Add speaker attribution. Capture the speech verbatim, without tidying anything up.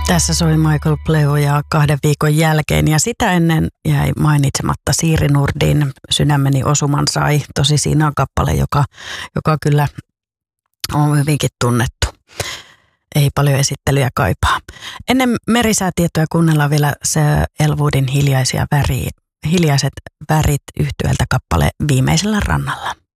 Speaker 1: Tässä soi Michael Pleu ja kahden viikon jälkeen ja sitä ennen jäi mainitsematta Siiri Nurdin Sydämeni osuman sai. Tosi siinä on kappale, joka, joka kyllä on hyvinkin tunnettu. Ei paljon esittelyjä kaipaa. Ennen merisäätietoja kuunnellaan vielä se Elwoodin hiljaisia väri, hiljaiset värit yhtyeltä kappale Viimeisellä rannalla.